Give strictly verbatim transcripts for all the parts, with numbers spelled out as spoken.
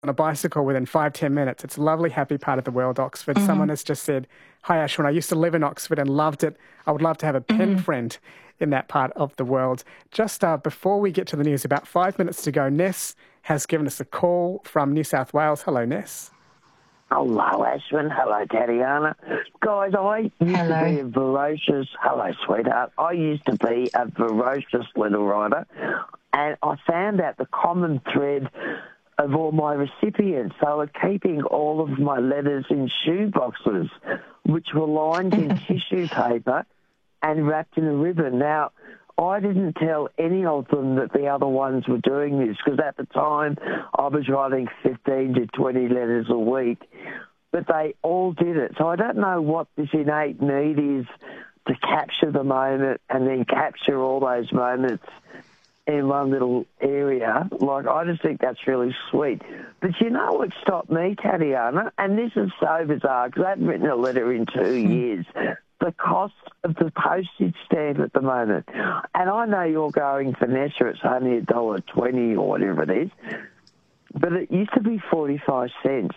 on a bicycle within five, ten minutes. It's a lovely, happy part of the world, Oxford. Mm-hmm. Someone has just said, hi, Ashwin, I used to live in Oxford and loved it. I would love to have a pen Mm-hmm. friend in that part of the world. Just uh, before we get to the news, about five minutes to go, Ness has given us a call from New South Wales. Hello, Ness. Hello, Ashwin. Hello, Tatiana. Guys, I used Hello. to be a ferocious... Hello, sweetheart. I used to be a ferocious letter writer, and I found out the common thread of all my recipients. They were keeping all of my letters in shoe boxes, which were lined in tissue paper and wrapped in a ribbon. Now, I didn't tell any of them that the other ones were doing this, because at the time I was writing fifteen to twenty letters a week, but they all did it. So I don't know what this innate need is to capture the moment and then capture all those moments in one little area. Like, I just think that's really sweet. But you know what stopped me, Tatiana? And this is so bizarre, because I haven't written a letter in two years. The cost of the postage stamp at the moment. And I know you're going, Vanessa, it's only a dollar twenty or whatever it is, but it used to be forty-five cents.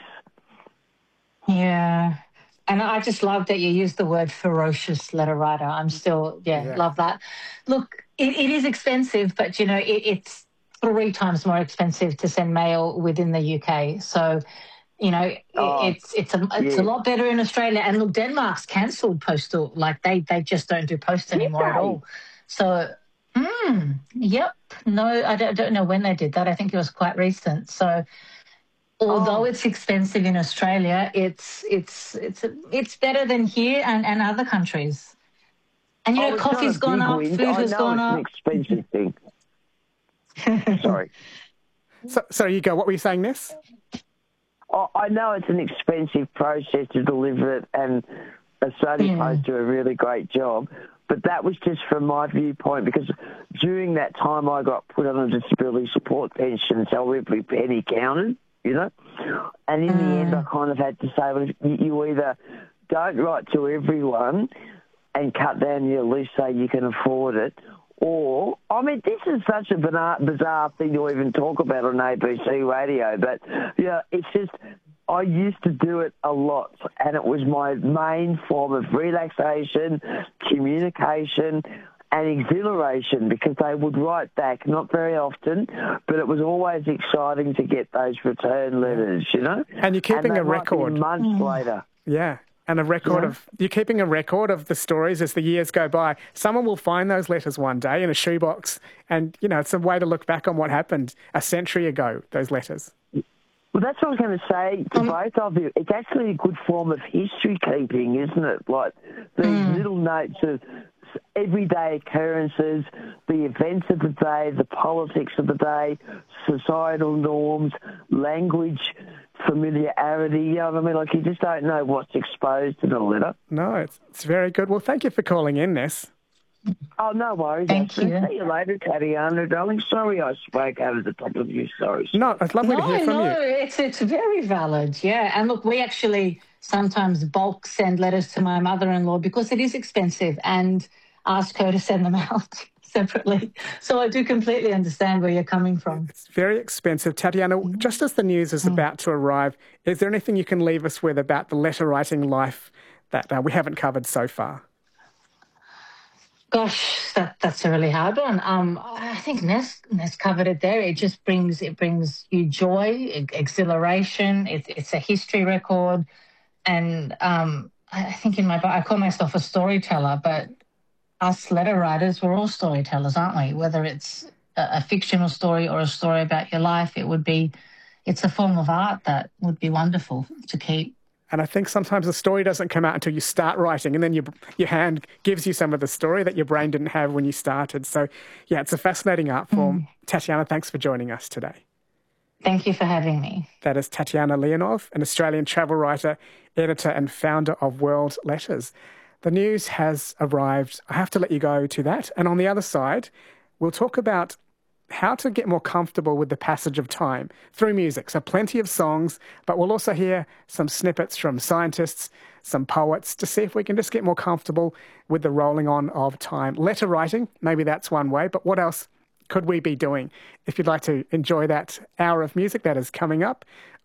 Yeah. And I just love that you used the word ferocious letter writer. I'm still, yeah, Yeah. love that. Look, it, it is expensive, but, you know, it, it's three times more expensive to send mail within the U K. So, you know, it, Oh, it's it's a it's yeah. a lot better in Australia. And look, Denmark's cancelled postal. Like, they, they just don't do post Did anymore at they? all. So, mm, yep. No, I don't, I don't know when they did that. I think it was quite recent. So, although Oh. it's expensive in Australia, it's it's it's it's better than here and, and other countries. And, you Oh, know, it's not a coffee's gone big up, win. food I has know gone it's an up. expensive thing. Sorry. So, so you go, what were you saying, Ness? I I know it's an expensive process to deliver it, and Australia Mm. Post do a really great job. But that was just from my viewpoint, because during that time I got put on a disability support pension, so every penny counted, you know. And in the end, I kind of had to say, well, you you either don't write to everyone and cut down your list so you can afford it, or, I mean, this is such a bizarre, bizarre thing to even talk about on A B C radio, but, you know, it's just, I used to do it a lot, and it was my main form of relaxation, communication, and exhilaration, because they would write back, not very often, but it was always exciting to get those return letters, you know? And you're keeping and they a might be record. months later. Yeah. And a record Yeah. of, you're keeping a record of the stories as the years go by. Someone will find those letters one day in a shoebox, and, you know, it's a way to look back on what happened a century ago, those letters. Well, that's what I was going to say to Um, both of you. It's actually a good form of history keeping, isn't it? Like these Mm. little notes of everyday occurrences, the events of the day, the politics of the day, societal norms, language, familiarity. You know what I mean? Like, you just don't know what's exposed in a letter. No, it's, it's very good. Well, thank you for calling in, Ness. Oh, no worries. Thank Ashton. you. See you later, Tatiana, darling. Sorry I spoke over the top of you. Sorry. No, it's lovely No, to hear from no, you. it's it's very valid, yeah. And look, we actually sometimes bulk send letters to my mother-in-law because it is expensive, and ask her to send them out separately. So I do completely understand where you're coming from. It's very expensive. Tatiana, just as the news is about to arrive, is there anything you can leave us with about the letter-writing life that uh, we haven't covered so far? Gosh, that, that's a really hard one. Um, I think Ness, Ness covered it there. It just brings it brings you joy, ex- exhilaration. It's it's a history record, and um, I I think in my I call myself a storyteller, but us letter writers, we're all storytellers, aren't we? Whether it's a, a fictional story or a story about your life, it would be it's a form of art that would be wonderful to keep. And I think sometimes the story doesn't come out until you start writing, and then your your hand gives you some of the story that your brain didn't have when you started. So, yeah, it's a fascinating art form. Tatiana, thanks for joining us today. Thank you for having me. That is Tatiana Leonov, an Australian travel writer, editor and founder of World Letters. The news has arrived. I have to let you go to that. And on the other side, we'll talk about how to get more comfortable with the passage of time through music. So plenty of songs, but we'll also hear some snippets from scientists, some poets, to see if we can just get more comfortable with the rolling on of time. Letter writing, maybe that's one way, but what else could we be doing? If you'd like to enjoy that hour of music that is coming up,